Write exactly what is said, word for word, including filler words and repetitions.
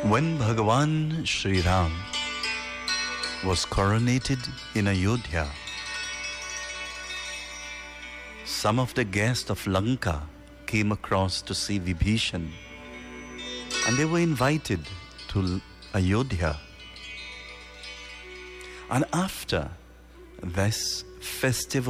When Bhagavan Sri Ram was coronated in Ayodhya, some of the guests of Lanka came across to see Vibhishan, and they were invited to Ayodhya. And after this festival